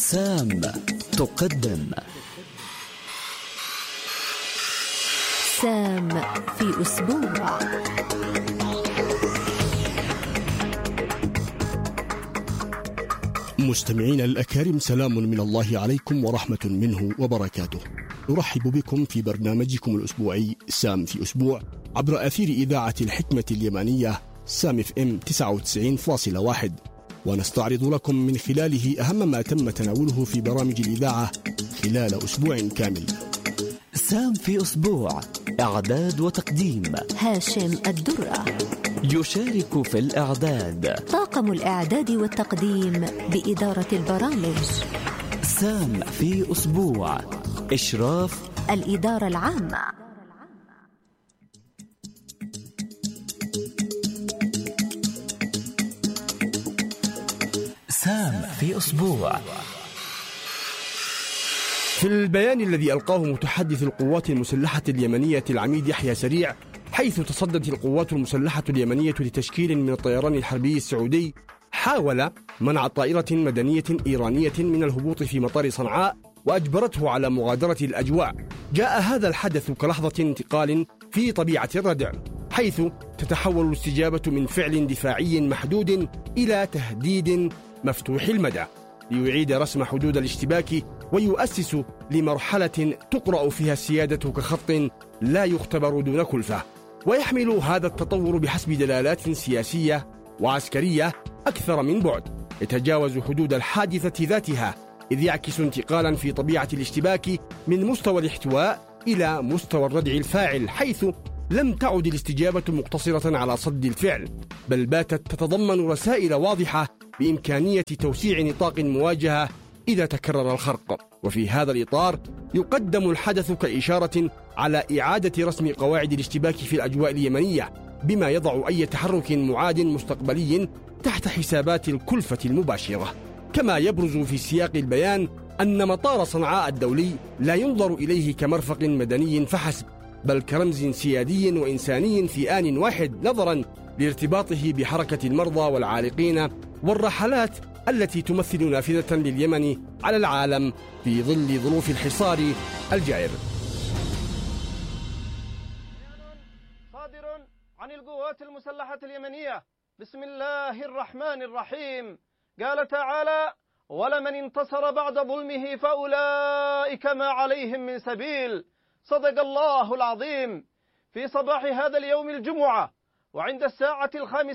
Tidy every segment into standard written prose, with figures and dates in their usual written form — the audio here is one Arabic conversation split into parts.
سام تقدم سام في أسبوع. مستمعين الأكارم، سلام من الله عليكم ورحمة منه وبركاته. نرحب بكم في برنامجكم الأسبوعي سام في أسبوع عبر أثير إذاعة الحكمة اليمنية سام FM 99.1، ونستعرض لكم من خلاله أهم ما تم تناوله في برامج الإذاعة خلال أسبوع كامل. سام في أسبوع، إعداد وتقديم هاشم الدرة. يشارك في الإعداد طاقم الإعداد والتقديم بإدارة البرامج. سام في أسبوع، إشراف الإدارة العامة. سام في أسبوع. في البيان الذي ألقاه متحدث القوات المسلحة اليمنية العميد يحيى سريع، حيث تصدت القوات المسلحة اليمنية لتشكيل من الطيران الحربي السعودي حاول منع طائرة مدنية إيرانية من الهبوط في مطار صنعاء وأجبرته على مغادرة الأجواء، جاء هذا الحدث كلحظة انتقال في طبيعة الردع، حيث تتحول الاستجابة من فعل دفاعي محدود إلى تهديد مفتوح المدى ليعيد رسم حدود الاشتباك ويؤسس لمرحلة تقرأ فيها السيادة كخط لا يختبر دون كلفة. ويحمل هذا التطور بحسب دلالات سياسية وعسكرية أكثر من بعد، يتجاوز حدود الحادثة ذاتها، إذ يعكس انتقالا في طبيعة الاشتباك من مستوى الاحتواء إلى مستوى الردع الفاعل، حيث لم تعد الاستجابة مقتصرة على صد الفعل، بل باتت تتضمن رسائل واضحة بإمكانية توسيع نطاق المواجهة إذا تكرر الخرق. وفي هذا الإطار يقدم الحدث كإشارة على إعادة رسم قواعد الاشتباك في الأجواء اليمنية، بما يضع أي تحرك معاد مستقبلي تحت حسابات الكلفة المباشرة. كما يبرز في سياق البيان أن مطار صنعاء الدولي لا ينظر إليه كمرفق مدني فحسب، بل كرمز سيادي وإنساني في آن واحد، نظرا لارتباطه بحركة المرضى والعالقين والرحلات التي تمثل نافذة لليمن على العالم في ظل ظروف الحصار الجائر. صادر عن القوات المسلحة اليمنية بسم الله الرحمن الرحيم. قال تعالى: ولمن انتصر بعد ظلمه فأولئك ما عليهم من سبيل. صدق الله العظيم. في صباح هذا اليوم الجمعة وعند الساعة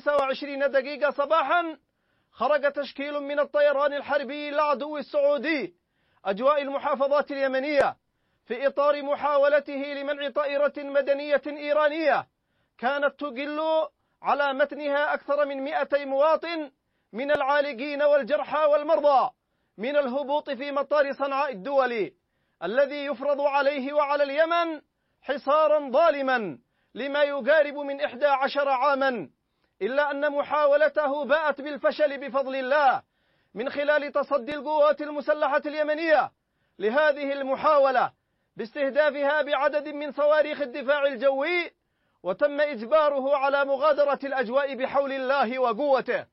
25 صباحا خرج تشكيل من الطيران الحربي للعدو السعودي أجواء المحافظات اليمنية في إطار محاولته لمنع طائرة مدنية إيرانية كانت تجل على متنها أكثر من 200 مواطن من العالقين والجرحى والمرضى من الهبوط في مطار صنعاء الدولي الذي يفرض عليه وعلى اليمن حصارا ظالما لما يقارب من 11 عاما، إلا أن محاولته باءت بالفشل بفضل الله من خلال تصدي القوات المسلحة اليمنية لهذه المحاولة باستهدافها بعدد من صواريخ الدفاع الجوي، وتم إجباره على مغادرة الأجواء بحول الله وقوته.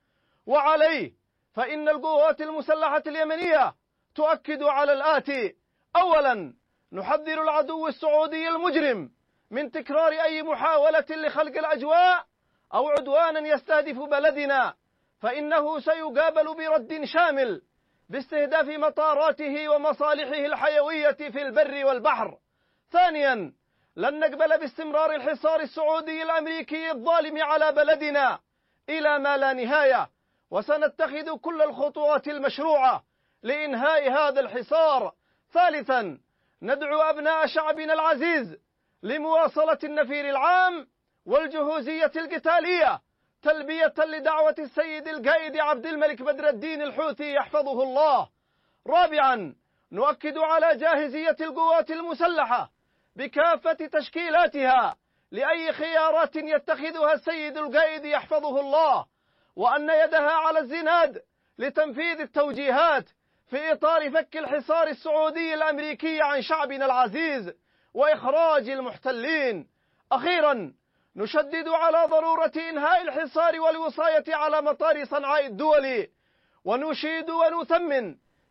وعليه فإن القوات المسلحة اليمنية تؤكد على الآتي: أولا، نحذر العدو السعودي المجرم من تكرار أي محاولة لخلق الأجواء أو عدوانا يستهدف بلدنا، فإنه سيقابل برد شامل باستهداف مطاراته ومصالحه الحيوية في البر والبحر. ثانيا، لن نقبل باستمرار الحصار السعودي الأمريكي الظالم على بلدنا إلى ما لا نهاية، وسنتخذ كل الخطوات المشروعة لإنهاء هذا الحصار. ثالثا، ندعو أبناء شعبنا العزيز لمواصلة النفير العام والجهوزية القتالية تلبية لدعوة السيد القائد عبد الملك بدر الدين الحوثي يحفظه الله. رابعا، نؤكد على جاهزية القوات المسلحة بكافة تشكيلاتها لأي خيارات يتخذها السيد القائد يحفظه الله، وأن يدها على الزناد لتنفيذ التوجيهات في إطار فك الحصار السعودي الأمريكي عن شعبنا العزيز وإخراج المحتلين. أخيرا، نشدد على ضرورة إنهاء الحصار والوصاية على مطار صنعاء الدولي، ونشيد ونثمن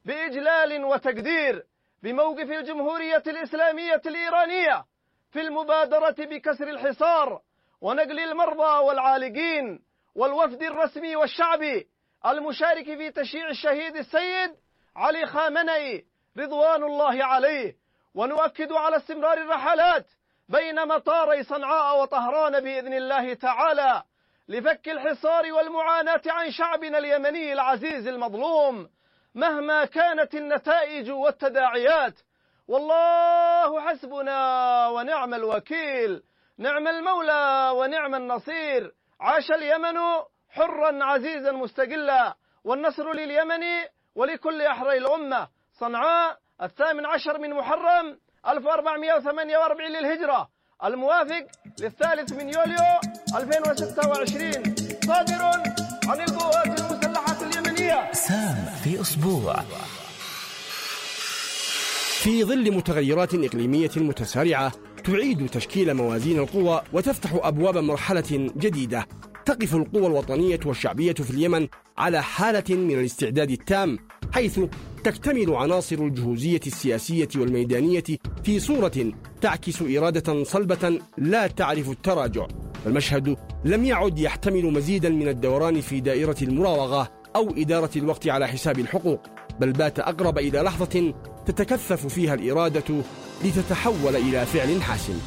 بإجلال وتقدير بموقف الجمهورية الإسلامية الإيرانية في المبادرة بكسر الحصار ونقل المرضى والعالقين والوفد الرسمي والشعبي المشارك في تشييع الشهيد السيد علي خامنئي رضوان الله عليه. ونؤكد على استمرار الرحلات بين مطاري صنعاء وطهران بإذن الله تعالى لفك الحصار والمعاناة عن شعبنا اليمني العزيز المظلوم مهما كانت النتائج والتداعيات. والله حسبنا ونعم الوكيل، نعم المولى ونعم النصير. عاش اليمن حرا عزيزا مستقلا، والنصر لليمن ولكل أحرى الأمة. صنعاء 18 من محرم 1448 للهجرة، الموافق للثالث من يوليو 2026، صادر عن القوات المسلحة اليمنية. سام في أسبوع. في ظل متغيرات إقليمية متسارعة تعيد تشكيل موازين القوى وتفتح أبواب مرحلة جديدة، تقف القوى الوطنية والشعبية في اليمن على حالة من الاستعداد التام، حيث تكتمل عناصر الجهوزية السياسية والميدانية في صورة تعكس إرادة صلبة لا تعرف التراجع. المشهد لم يعد يحتمل مزيدا من الدوران في دائرة المراوغة أو إدارة الوقت على حساب الحقوق، بل بات أقرب إلى لحظة تتكثف فيها الإرادة لتتحول إلى فعل حاسم.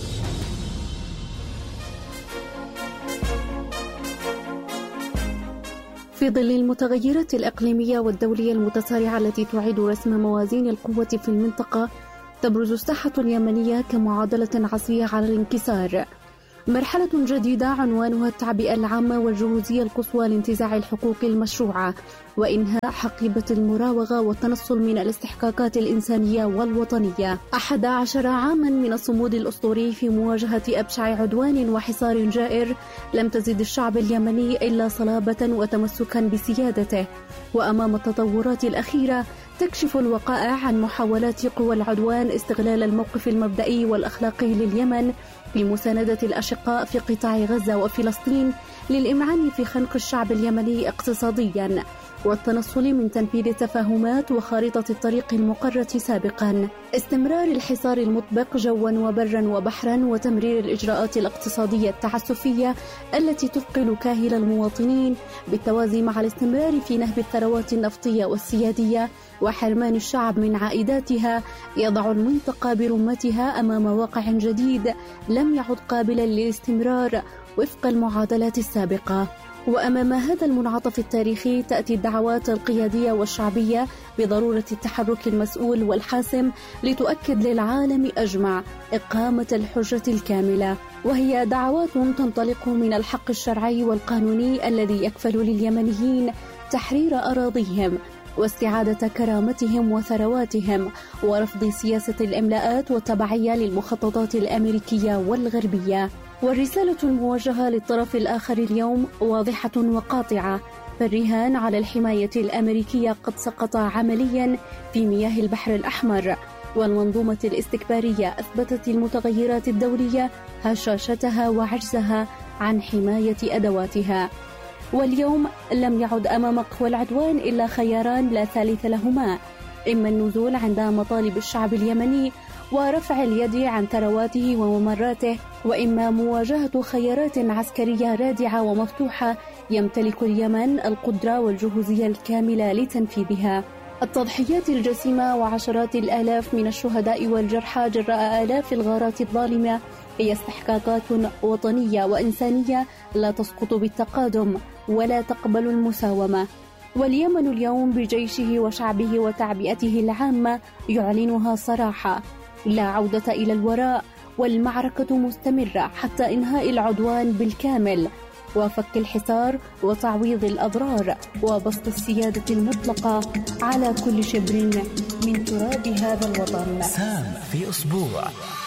في ظل المتغيرات الإقليمية والدولية المتسارعة التي تعيد رسم موازين القوة في المنطقة، تبرز الساحة اليمنية كمعادلة عصرية على الانكسار، مرحلة جديدة عنوانها التعبئة العامة والجهوزية القصوى لانتزاع الحقوق المشروعة وإنهاء حقيبة المراوغة والتنصل من الاستحقاقات الإنسانية والوطنية. 11 عاما من الصمود الأسطوري في مواجهة أبشع عدوان وحصار جائر لم تزد الشعب اليمني إلا صلابة وتمسكا بسيادته، وأمام التطورات الأخيرة تكشف الوقائع عن محاولات قوى العدوان استغلال الموقف المبدئي والأخلاقي لليمن لمساندة الأشقاء في قطاع غزة وفلسطين للإمعان في خنق الشعب اليمني اقتصاديا والتنصل من تنفيذ تفاهمات وخارطة الطريق المقررة سابقا. استمرار الحصار المطبق جوا وبرا وبحرا وتمرير الإجراءات الاقتصادية التعسفية التي تثقل كاهل المواطنين بالتوازي مع الاستمرار في نهب الثروات النفطية والسيادية وحرمان الشعب من عائداتها يضع المنطقة برمتها أمام واقع جديد لم يعد قابلا للاستمرار وفق المعادلات السابقة. وأمام هذا المنعطف التاريخي تأتي الدعوات القيادية والشعبية بضرورة التحرك المسؤول والحاسم لتؤكد للعالم أجمع إقامة الحجة الكاملة، وهي دعوات تنطلق من الحق الشرعي والقانوني الذي يكفل لليمنيين تحرير أراضيهم واستعادة كرامتهم وثرواتهم ورفض سياسة الإملاءات والتبعية للمخططات الأمريكية والغربية. والرسالة الموجهة للطرف الآخر اليوم واضحة وقاطعة، فالرهان على الحماية الأمريكية قد سقط عمليا في مياه البحر الأحمر، والمنظومة الاستكبارية أثبتت المتغيرات الدولية هشاشتها وعجزها عن حماية أدواتها. واليوم لم يعد أمام قوى العدوان إلا خياران لا ثالث لهما، إما النزول عند مطالب الشعب اليمني ورفع اليد عن ثرواته وممراته، وإما مواجهة خيارات عسكرية رادعة ومفتوحة يمتلك اليمن القدرة والجهوزية الكاملة لتنفيذها. التضحيات الجسيمة وعشرات الآلاف من الشهداء والجرحى جراء آلاف الغارات الظالمة هي استحقاقات وطنية وإنسانية لا تسقط بالتقادم ولا تقبل المساومة. واليمن اليوم بجيشه وشعبه وتعبئته العامة يعلنها صراحة: لا عودة إلى الوراء، والمعركة مستمرة حتى إنهاء العدوان بالكامل وفك الحصار وتعويض الأضرار وبسط السيادة المطلقة على كل شبر من تراب هذا الوطن. سام في أسبوع.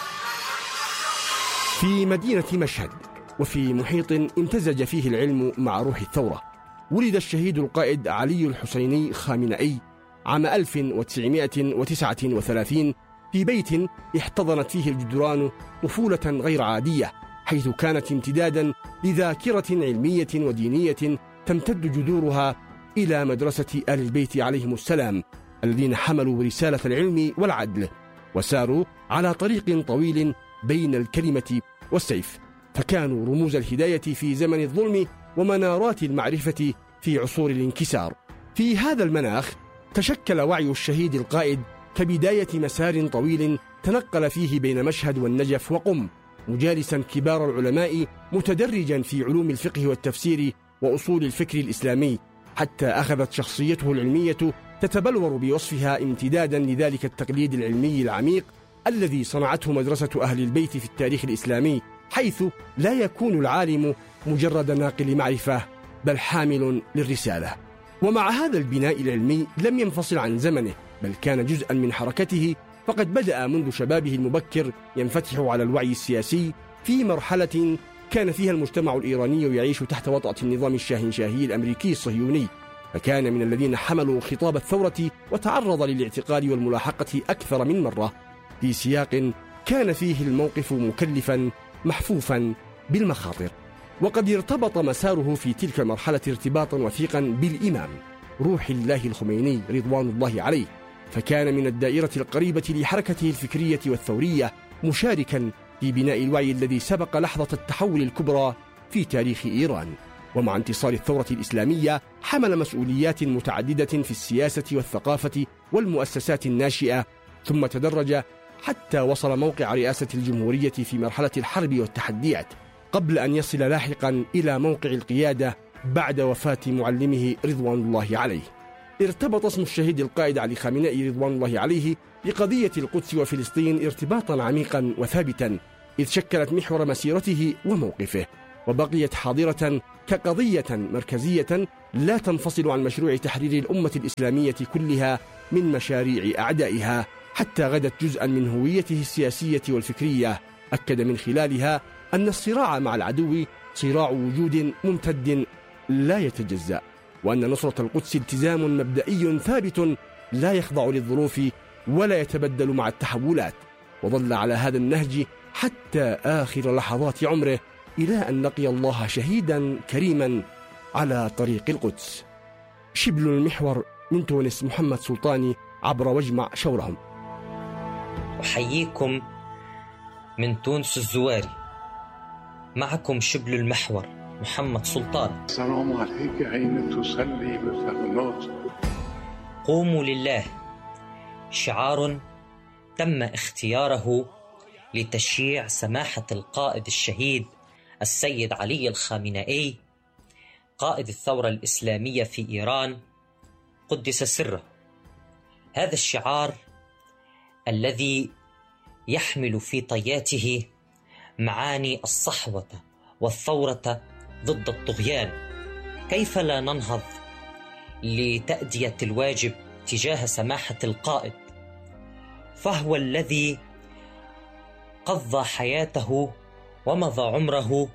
في مدينة مشهد وفي محيط امتزج فيه العلم مع روح الثورة، ولد الشهيد القائد علي الحسيني خامنئي عام 1939 في بيت احتضنت فيه الجدران طفولة غير عادية، حيث كانت امتدادا لذاكرة علمية ودينية تمتد جذورها إلى مدرسة آل البيت عليهم السلام، الذين حملوا رسالة العلم والعدل وساروا على طريق طويل بين الكلمة والسيف، فكانوا رموز الهداية في زمن الظلم ومنارات المعرفة في عصور الانكسار. في هذا المناخ تشكل وعي الشهيد القائد كبداية مسار طويل تنقل فيه بين مشهد والنجف وقم، مجالسا كبار العلماء متدرجا في علوم الفقه والتفسير وأصول الفكر الإسلامي، حتى أخذت شخصيته العلمية تتبلور بوصفها امتدادا لذلك التقليد العلمي العميق الذي صنعته مدرسة أهل البيت في التاريخ الإسلامي، حيث لا يكون العالم مجرد ناقل معرفة بل حامل للرسالة. ومع هذا البناء العلمي لم ينفصل عن زمنه، بل كان جزءا من حركته، فقد بدأ منذ شبابه المبكر ينفتح على الوعي السياسي في مرحلة كان فيها المجتمع الإيراني يعيش تحت وطأة النظام الشاهنشاهي الأمريكي الصهيوني، فكان من الذين حملوا خطاب الثورة وتعرض للاعتقال والملاحقة أكثر من مرة في سياق كان فيه الموقف مكلفا محفوفا بالمخاطر. وقد ارتبط مساره في تلك المرحلة ارتباطا وثيقا بالإمام روح الله الخميني رضوان الله عليه، فكان من الدائرة القريبة لحركته الفكرية والثورية، مشاركا في بناء الوعي الذي سبق لحظة التحول الكبرى في تاريخ إيران. ومع انتصار الثورة الإسلامية حمل مسؤوليات متعددة في السياسة والثقافة والمؤسسات الناشئة، ثم تدرج حتى وصل موقع رئاسة الجمهورية في مرحلة الحرب والتحديات، قبل أن يصل لاحقا إلى موقع القيادة بعد وفاة معلمه رضوان الله عليه. ارتبط اسم الشهيد القائد علي خامنئي رضوان الله عليه بقضية القدس وفلسطين ارتباطا عميقا وثابتا، إذ شكلت محور مسيرته وموقفه، وبقيت حاضرة كقضية مركزية لا تنفصل عن مشروع تحرير الأمة الإسلامية كلها من مشاريع أعدائها، حتى غدت جزءا من هويته السياسية والفكرية، أكد من خلالها أن الصراع مع العدو صراع وجود ممتد لا يتجزأ، وأن نصرة القدس التزام مبدئي ثابت لا يخضع للظروف ولا يتبدل مع التحولات، وظل على هذا النهج حتى آخر لحظات عمره، إلى أن لقي الله شهيدا كريما على طريق القدس. شبل المحور من تونس محمد سلطاني عبر وجمع شورهم. أحييكم من تونس الزواري، معكم شبل المحور محمد سلطان. السلام عليك حين تصلي بالثغنات. قوموا لله شعار تم اختياره لتشييع سماحة القائد الشهيد السيد علي الخامنئي قائد الثورة الإسلامية في إيران قدس سره. هذا الشعار الذي يحمل في طياته معاني الصحوة والثورة ضد الطغيان، كيف لا ننهض لتأدية الواجب تجاه سماحة القائد، فهو الذي قضى حياته ومضى عمره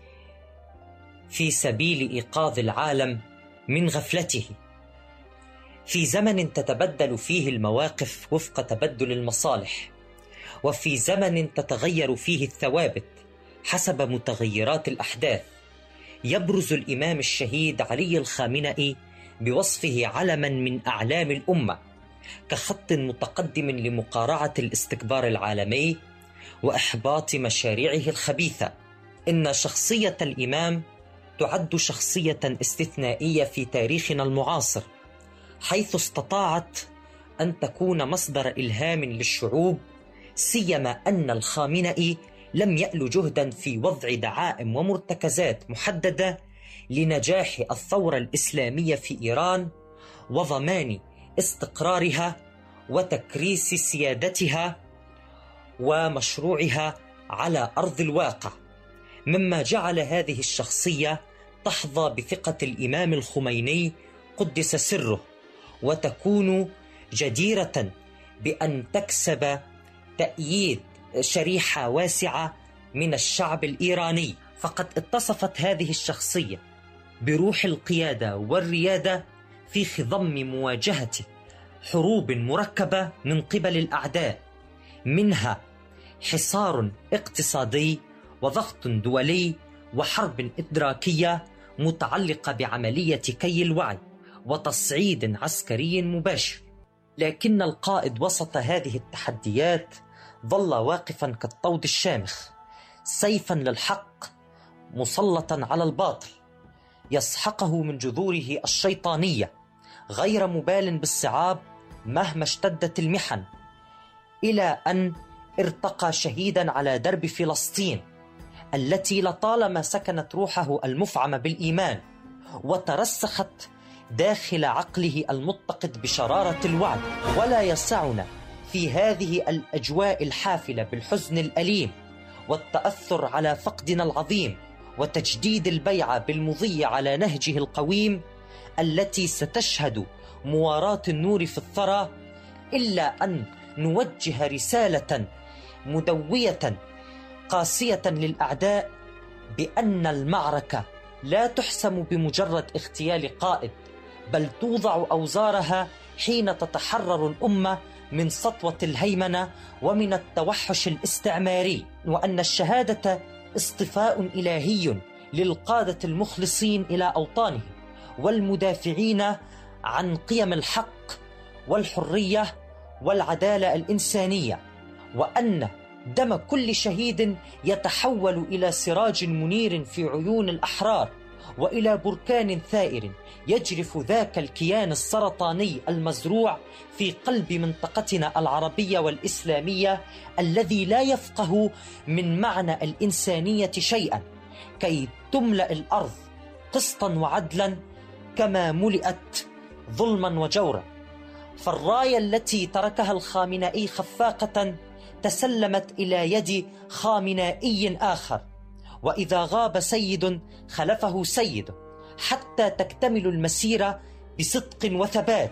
في سبيل إيقاظ العالم من غفلته، في زمن تتبدل فيه المواقف وفق تبدل المصالح، وفي زمن تتغير فيه الثوابت حسب متغيرات الأحداث. يبرز الإمام الشهيد علي الخامنئي بوصفه علما من أعلام الأمة، كخط متقدم لمقارعة الاستكبار العالمي وإحباط مشاريعه الخبيثة. إن شخصية الإمام تعد شخصية استثنائية في تاريخنا المعاصر، حيث استطاعت أن تكون مصدر إلهام للشعوب، سيما أن الخامنئي لم يأل جهدا في وضع دعائم ومرتكزات محددة لنجاح الثورة الإسلامية في إيران وضمان استقرارها وتكريس سيادتها ومشروعها على أرض الواقع، مما جعل هذه الشخصية تحظى بثقة الإمام الخميني قدس سره، وتكون جديرة بأن تكسب تأييد شريحة واسعة من الشعب الإيراني. فقد اتصفت هذه الشخصية بروح القيادة والريادة في خضم مواجهة حروب مركبة من قبل الأعداء، منها حصار اقتصادي وضغط دولي وحرب إدراكية متعلقة بعملية كي الوعي وتصعيد عسكري مباشر. لكن القائد وسط هذه التحديات ظل واقفا كالطود الشامخ، سيفا للحق مسلطا على الباطل، يسحقه من جذوره الشيطانية، غير مبال بالصعاب مهما اشتدت المحن، إلى أن ارتقى شهيدا على درب فلسطين التي لطالما سكنت روحه المفعمة بالإيمان وترسخت داخل عقله المتقد بشرارة الوعد. ولا يسعنا في هذه الأجواء الحافلة بالحزن الأليم والتأثر على فقدنا العظيم وتجديد البيعة بالمضي على نهجه القويم التي ستشهد مواراة النور في الثرى، إلا أن نوجه رسالة مدوية قاسية للأعداء بأن المعركة لا تحسم بمجرد اغتيال قائد، بل توضع أوزارها حين تتحرر الأمة من سطوة الهيمنة ومن التوحش الاستعماري، وأن الشهادة اصطفاء إلهي للقادة المخلصين إلى أوطانهم والمدافعين عن قيم الحق والحرية والعدالة الإنسانية، وأن دم كل شهيد يتحول إلى سراج منير في عيون الأحرار وإلى بركان ثائر يجرف ذاك الكيان السرطاني المزروع في قلب منطقتنا العربية والإسلامية الذي لا يفقه من معنى الإنسانية شيئا، كي تملأ الأرض قسطا وعدلا كما ملئت ظلما وجورا. فالراية التي تركها الخامنئي خفاقة تسلمت إلى يد خامنائي آخر، وإذا غاب سيد خلفه سيد حتى تكتمل المسيرة بصدق وثبات.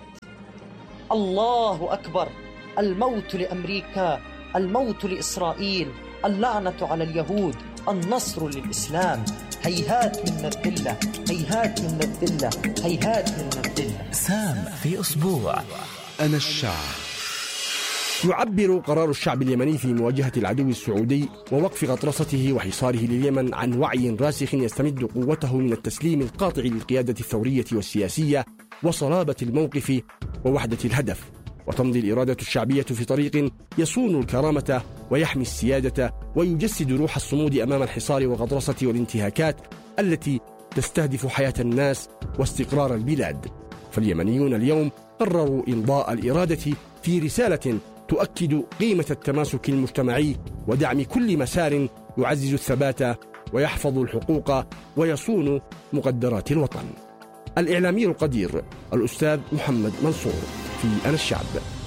الله أكبر، الموت لأمريكا، الموت لإسرائيل، اللعنة على اليهود، النصر للإسلام. هيهات من الذلة، هيهات من الذلة، هيهات من الذلة. سام في أسبوع. أنا الشعب. يعبر قرار الشعب اليمني في مواجهة العدو السعودي ووقف غطرسته وحصاره لليمن عن وعي راسخ يستمد قوته من التسليم القاطع للقيادة الثورية والسياسية وصلابة الموقف ووحدة الهدف، وتمضي الإرادة الشعبية في طريق يصون الكرامة ويحمي السيادة ويجسد روح الصمود أمام الحصار والغطرسة والانتهاكات التي تستهدف حياة الناس واستقرار البلاد. فاليمنيون اليوم قرروا إمضاء الإرادة في رسالة تؤكد قيمة التماسك المجتمعي ودعم كل مسار يعزز الثبات ويحفظ الحقوق ويصون مقدرات الوطن. الإعلامي القدير الأستاذ محمد منصور في أنا الشعب.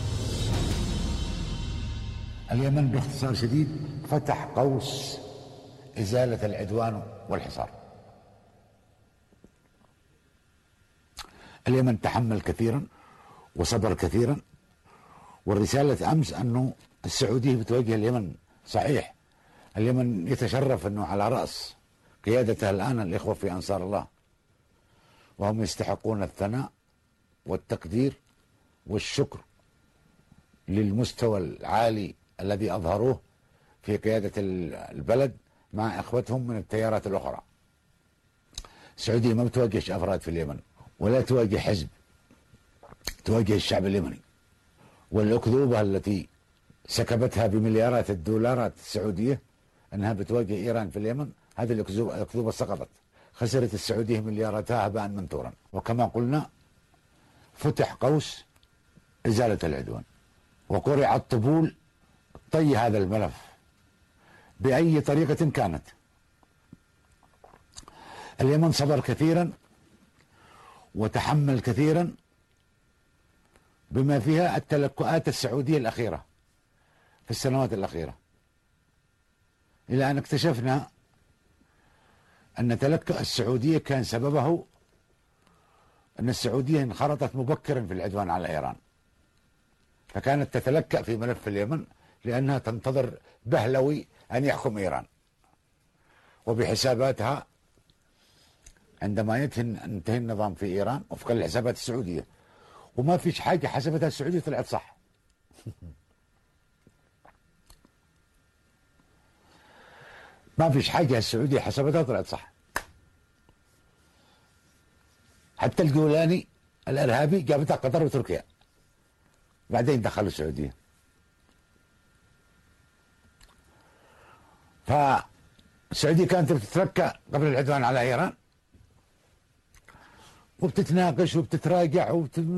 اليمن باختصار شديد فتح قوس إزالة العدوان والحصار. اليمن تحمل كثيرا وصبر كثيرا، والرسالة أمس أنه السعودية بتواجه اليمن. صحيح اليمن يتشرف أنه على رأس قيادتها الآن الإخوة في أنصار الله، وهم يستحقون الثناء والتقدير والشكر للمستوى العالي الذي أظهروه في قيادة البلد مع إخوتهم من التيارات الأخرى. السعودية ما بتواجهش أفراد في اليمن ولا تواجه حزب، تواجه الشعب اليمني. والأكذوبة التي سكبتها بمليارات الدولارات السعودية أنها بتواجه إيران في اليمن، هذه الأكذوبة سقطت، خسرت السعودية ملياراتها هباء منثورا. وكما قلنا فتح قوس إزالة العدوان، وقرع الطبول طي هذا الملف بأي طريقة كانت. اليمن صبر كثيرا وتحمل كثيرا بما فيها التلكؤات السعودية الأخيرة في السنوات الأخيرة، إلى أن اكتشفنا أن تلكؤ السعودية كان سببه أن السعودية انخرطت مبكرا في العدوان على إيران، فكانت تتلكأ في ملف اليمن لأنها تنتظر بهلوي أن يحكم إيران، وبحساباتها عندما ينتهي النظام في إيران وفق الحسابات السعودية، وما فيش حاجة حسبتها السعودية طلعت صح. ما فيش حاجة السعودية حسبتها طلعت صح. حتى الجولاني الإرهابي جابتها قطر وتركيا، بعدين دخلوا السعودية. فالسعودية كانت بتتركى قبل العدوان على إيران، وبتتناقش وبتتراجع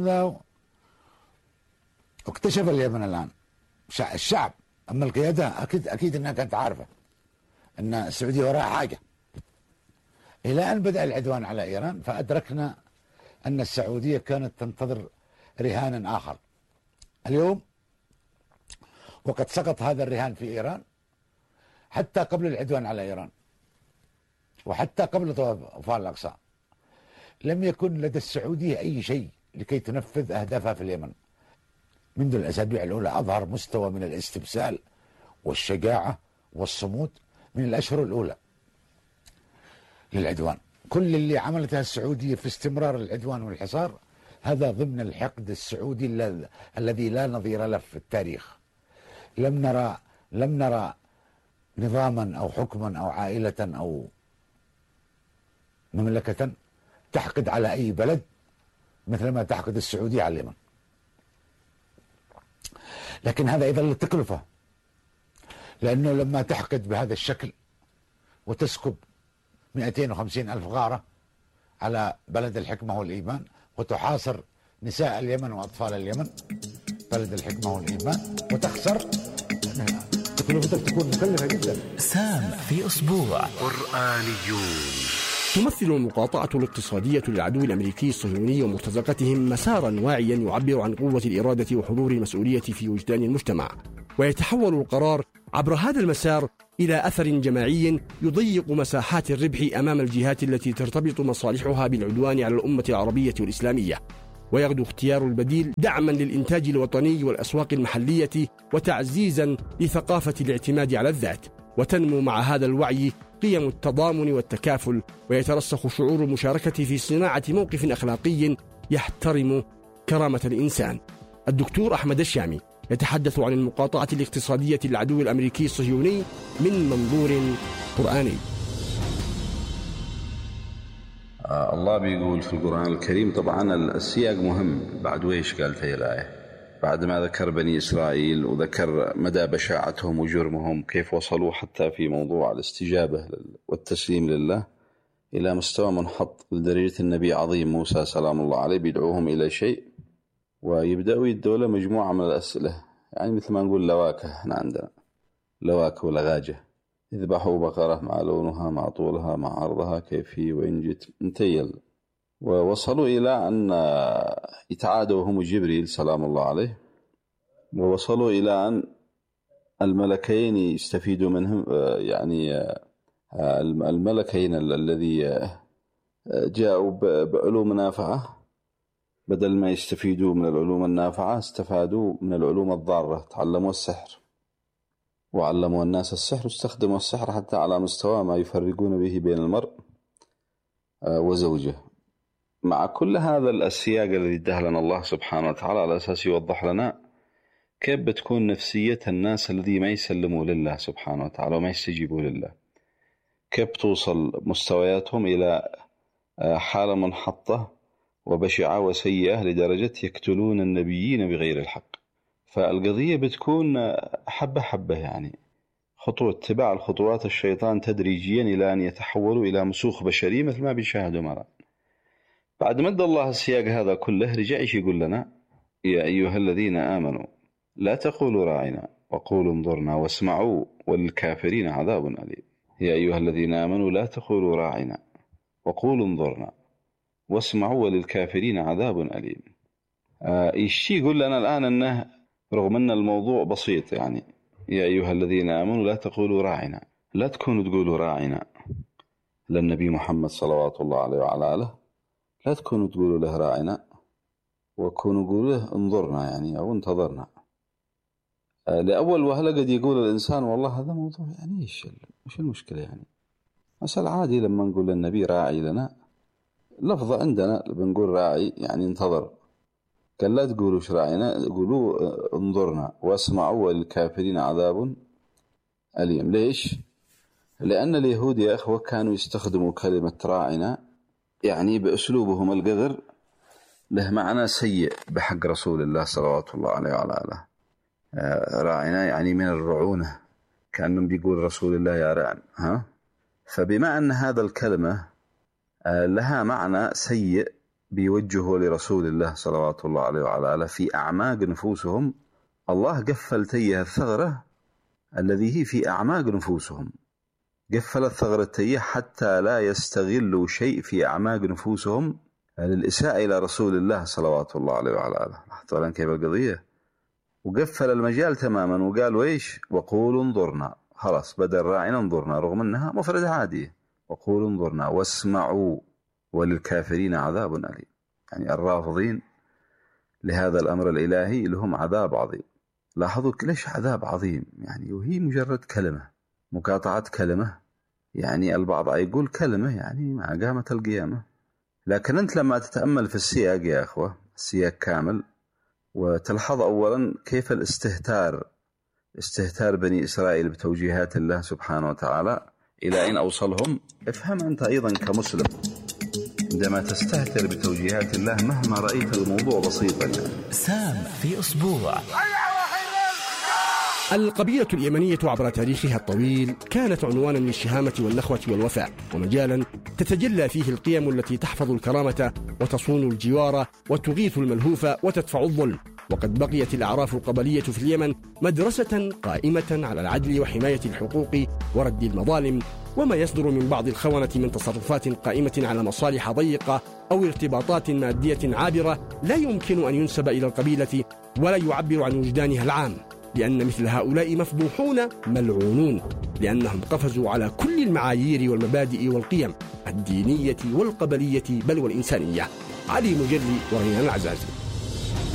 واكتشف اليمن الآن الشعب، أما القيادة أكيد أنها كانت عارفة أن السعودية وراها حاجة، إلى أن بدأ العدوان على إيران فأدركنا أن السعودية كانت تنتظر رهانا آخر. اليوم وقد سقط هذا الرهان في إيران حتى قبل العدوان على إيران وحتى قبل طوفان الأقصى لم يكن لدى السعودية أي شيء لكي تنفذ أهدافها في اليمن. منذ الأسابيع الأولى أظهر مستوى من الاستبسال والشجاعة والصمود من الأشهر الأولى للعدوان. كل اللي عملتها السعودية في استمرار العدوان والحصار هذا ضمن الحقد السعودي الذي لا نظير له في التاريخ. لم نرى نظاما أو حكما أو عائلة أو مملكة تحقد على أي بلد مثل ما تحقد السعودية على اليمن. لكن هذا أيضا للتكلفة، لأنه لما تحقد بهذا الشكل وتسكب 250,000 غارة على بلد الحكمة والإيمان وتحاصر نساء اليمن وأطفال اليمن بلد الحكمة والإيمان وتخسر، تكلفتك تكون مكلفة جدا. سام في أسبوع قرآنيون. تمثل المقاطعة الاقتصادية للعدو الأمريكي الصهيوني ومرتزقتهم مسارا واعيا يعبر عن قوة الإرادة وحضور المسؤولية في وجدان المجتمع، ويتحول القرار عبر هذا المسار إلى أثر جماعي يضيق مساحات الربح أمام الجهات التي ترتبط مصالحها بالعدوان على الأمة العربية والإسلامية، ويغدو اختيار البديل دعما للإنتاج الوطني والأسواق المحلية وتعزيزا لثقافة الاعتماد على الذات. وتنمو مع هذا الوعي قيم التضامن والتكافل، ويترسخ شعور المشاركة في صناعة موقف أخلاقي يحترم كرامة الإنسان. الدكتور أحمد الشامي يتحدث عن المقاطعة الاقتصادية للعدو الأمريكي الصهيوني من منظور قرآني. الله بيقول في القرآن الكريم، طبعا السياق مهم، بعد ويش قال في الآية بعد ما ذكر بني إسرائيل وذكر مدى بشاعتهم وجرمهم كيف وصلوا حتى في موضوع الاستجابة والتسليم لله إلى مستوى منحط لدرجة النبي عظيم موسى سلام الله عليه بيدعوهم إلى شيء ويبدأوا يدوا له مجموعة من الأسئلة، يعني مثل ما نقول لواكة، احنا عندنا لواكة ولغاجة، اذبحوا بقرة مع لونها مع طولها مع عرضها كيف هي وإن جئت انتيل، ووصلوا إلى أن يتعادوا هم جبريل سلام الله عليه، ووصلوا إلى أن الملكين يستفيدوا منهم، يعني الملكين الذي جاءوا بعلوم نافعة بدل ما يستفيدوا من العلوم النافعة استفادوا من العلوم الضارة، تعلموا السحر وعلموا الناس السحر واستخدموا السحر حتى على مستوى ما يفرقون به بين المرء وزوجه. مع كل هذا السياق الذي اداه لنا الله سبحانه وتعالى على أساس يوضح لنا كيف بتكون نفسية الناس الذي ما يسلموا لله سبحانه وتعالى وما يستجيبوا لله، كيف توصل مستوياتهم إلى حالة منحطة وبشعة وسيئة لدرجة يقتلون النبيين بغير الحق. فالقضية بتكون حبة حبة، يعني خطوة اتباع الخطوات الشيطان تدريجيا إلى أن يتحولوا إلى مسوخ بشري مثل ما بنشاهدوا مرة. بعد مد الله السياق هذا كله رجع يقول لنا يا أيها الذين آمنوا لا تقولوا راعنا وقولوا انظرنا واسمعوا وللكافرين عذاب أليم. يا أيها الذين آمنوا لا تقولوا راعنا وقولوا انظرنا واسمعوا وللكافرين عذاب أليم. الشيء يقول لنا الآن أنه رغم أن الموضوع بسيط، يعني يا أيها الذين آمنوا لا تقولوا راعنا، لا تكونوا تقولوا راعنا للنبي محمد صلوات الله عليه وعلى آله، لا تكونوا تقولوا له راعنا وكونوا تقولوا له انظرنا، يعني أو انتظرنا. لأول وهلة قد يقول الإنسان والله هذا موضوع يعني إيش المشكلة، يعني مثل عادي لما نقول للنبي راعي لنا لفظة عندنا بنقول راعي يعني انتظر، قال لا تقولوا راعينا قولوا انظرنا واسمعوا وللكافرين عذاب أليم. ليش؟ لأن اليهود يا أخوة كانوا يستخدموا كلمة راعنا يعني بأسلوبهم القذر له معنى سيء بحق رسول الله صلوات الله عليه وعلى آله. راعنا يعني من الرعونة، كأنهم بيقول رسول الله يا رعن. فبما أن هذا الكلمة لها معنى سيء بيوجهه لرسول الله صلوات الله عليه وعلى آله في أعماق نفوسهم، الله قفل تيه الثغرة الذي هي في أعماق نفوسهم، قفل الثغرة تيه حتى لا يستغلوا شيء في أعماق نفوسهم للإساءة إلى رسول الله صلوات الله عليه وعلى آله. لاحظتوا الآن كيف القضية؟ وقفل المجال تماما وقال ويش؟ وقولوا انظرنا. خلاص بدل راعنا انظرنا، رغم أنها مفردة عادية. وقولوا انظرنا واسمعوا وللكافرين عذاب أليم. يعني الرافضين لهذا الأمر الإلهي لهم عذاب عظيم. لاحظوا ليش عذاب عظيم؟ يعني وهي مجرد كلمة، مقاطعة كلمة. يعني البعض يقول كلمة يعني مع قامة القيامة، لكن أنت لما تتأمل في السياق يا أخوة، السياق كامل، وتلحظ أولا كيف استهتار بني إسرائيل بتوجيهات الله سبحانه وتعالى إلى أين أوصلهم. افهم أنت أيضا كمسلم عندما تستهتر بتوجيهات الله مهما رأيت الموضوع بسيطا. سام في أسبوع. القبيلة اليمنية عبر تاريخها الطويل كانت عنوانا للشهامة والنخوة والوفاء، ومجالا تتجلى فيه القيم التي تحفظ الكرامة وتصون الجوار وتغيث الملهوف وتدفع الظلم. وقد بقيت الأعراف القبلية في اليمن مدرسة قائمة على العدل وحماية الحقوق ورد المظالم، وما يصدر من بعض الخونة من تصرفات قائمة على مصالح ضيقة أو ارتباطات مادية عابرة لا يمكن أن ينسب إلى القبيلة ولا يعبر عن وجدانها العام، لأن مثل هؤلاء مفضوحون ملعونون، لأنهم قفزوا على كل المعايير والمبادئ والقيم الدينية والقبلية بل والإنسانية. علي مجري وريان العزازي.